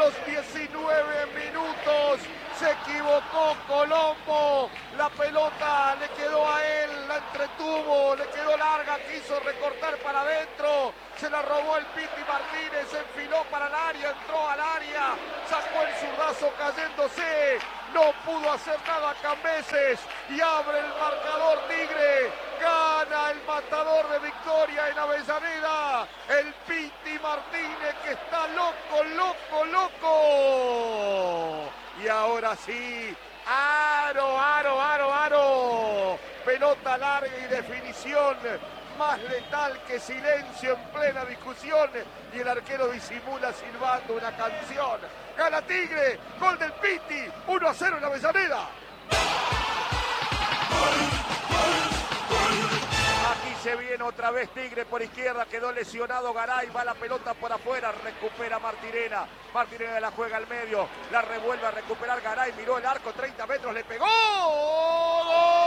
los 19 minutos. Se equivocó Colombo, la pelota le quedó a él, la entretuvo, le quedó larga, quiso recortar para adentro, se la robó el Piti Martínez, se enfiló para el área, entró al área, sacó el zurdazo cayéndose, no pudo hacer nada Cambeses y abre el marcador Tigre, gana el matador de Victoria en Avellaneda, el Piti Martínez que está loco, loco, loco. Y ahora sí, aro, pelota larga y definición, más letal que silencio en plena discusión, y el arquero disimula silbando una canción. Gana Tigre, gol del Piti, 1-0 en Avellaneda. Aquí se viene otra vez Tigre por izquierda, quedó lesionado Garay, va la pelota por afuera, recupera Martirena la juega al medio, la revuelve a recuperar Garay, miró el arco, 30 metros, le pegó. ¡Gol!